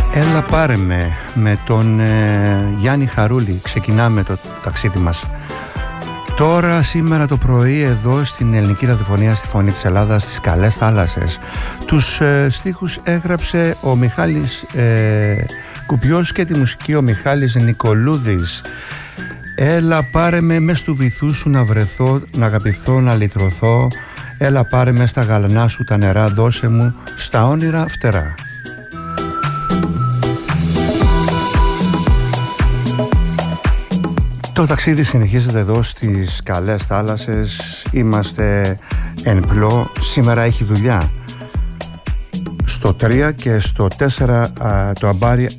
Έλα πάρε με τον Γιάννη Χαρούλη. Ξεκινάμε το ταξίδι μας. Τώρα σήμερα το πρωί εδώ στην ελληνική ραδιοφωνία, στη Φωνή της Ελλάδας, στις καλές θάλασσες. Τους στίχους έγραψε ο Μιχάλης Κουπιός και τη μουσική ο Μιχάλης Νικολούδης. Έλα πάρε με μες του βυθού σου να βρεθώ, να αγαπηθώ, να λυτρωθώ. Έλα πάρε με στα γαλανά σου τα νερά, δώσε μου στα όνειρα φτερά. Το ταξίδι συνεχίζεται εδώ στις καλές θάλασσες. Είμαστε εν πλώ. Σήμερα έχει δουλειά. Στο 3 και στο 4 το αμπάρι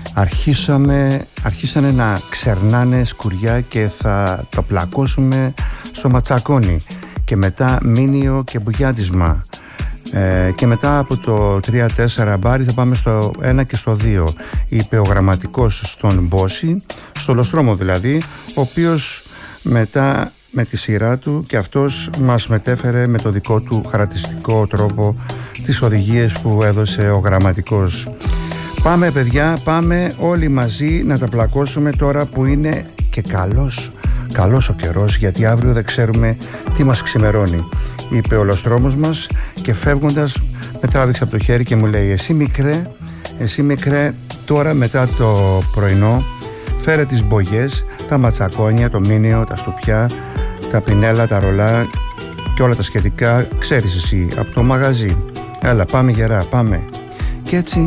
αρχίσανε να ξερνάνε σκουριά και θα το πλακώσουμε στο ματσακόνι. Και μετά μήνυο και μπουγιάτισμα. Και μετά από το 3-4 μπάρι θα πάμε στο 1 και στο 2. Είπε ο γραμματικός στον Μπόση, στο Λοστρόμο δηλαδή, ο οποίος μετά με τη σειρά του και αυτός μας μετέφερε με το δικό του χαρακτηριστικό τρόπο τις οδηγίες που έδωσε ο γραμματικός. Πάμε παιδιά, πάμε όλοι μαζί να τα πλακώσουμε τώρα που είναι και καλός ο καιρός, γιατί αύριο δεν ξέρουμε τι μας ξημερώνει, είπε ο Λοστρόμος μας, και φεύγοντας με τράβηξε από το χέρι και μου λέει εσύ μικρέ, τώρα μετά το πρωινό φέρε τις μπογιές, τα ματσακόνια, το μήνυο, τα στοπιά, τα πινέλα, τα ρολά και όλα τα σχετικά, ξέρεις εσύ, από το μαγαζί. Έλα πάμε γερά, πάμε. Και έτσι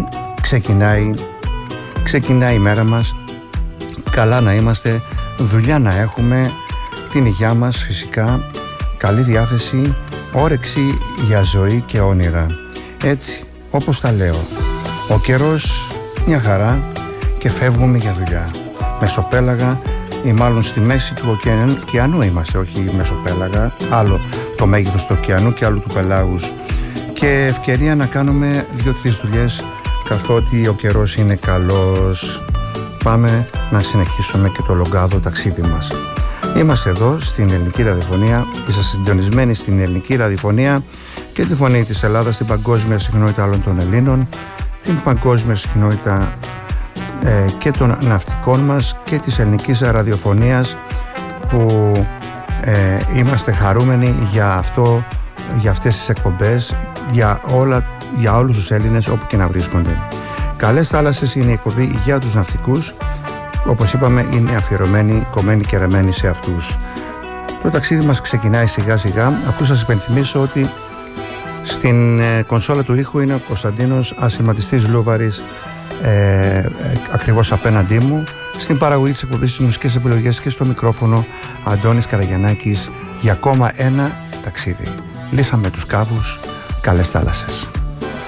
ξεκινάει η μέρα μας. Καλά να είμαστε, δουλειά να έχουμε, την υγειά μας φυσικά, καλή διάθεση, όρεξη για ζωή και όνειρα. Έτσι όπως τα λέω, ο καιρός μια χαρά και φεύγουμε για δουλειά. Μεσοπέλαγα ή μάλλον στη μέση του ωκεανού είμαστε, όχι μεσοπέλαγα, άλλο το μέγεθος του ωκεανού και άλλο του πελάγους, και ευκαιρία να κάνουμε 2-3 δουλειές καθότι ο καιρός είναι καλός. Πάμε να συνεχίσουμε και το λογκάδο ταξίδι μας. Είμαστε εδώ στην ελληνική ραδιοφωνία, είσαστε συντονισμένοι στην ελληνική ραδιοφωνία και τη Φωνή της Ελλάδας, την παγκόσμια συχνότητα όλων των Ελλήνων, την παγκόσμια συχνότητα και των ναυτικών μας και της ελληνικής ραδιοφωνίας, που είμαστε χαρούμενοι για αυτές τις εκπομπές, για όλους τους Έλληνες όπου και να βρίσκονται. Καλές θάλασσες είναι η εκπομπή για τους ναυτικούς. Όπως είπαμε, είναι αφιερωμένη, κομμένη και ρεμένη σε αυτούς. Το ταξίδι μας ξεκινάει σιγά σιγά, αφού σας υπενθυμίσω ότι στην κονσόλα του ήχου είναι ο Κωνσταντίνος ασηματιστής Λούβαρης, ακριβώς απέναντί μου. Στην παραγωγή της εκπομπής, στις μουσικές επιλογές και στο μικρόφωνο Αντώνης Καραγιαννάκης, για ακόμα ένα ταξίδι. Λύσαμε τους κάβους, καλές θάλασσες.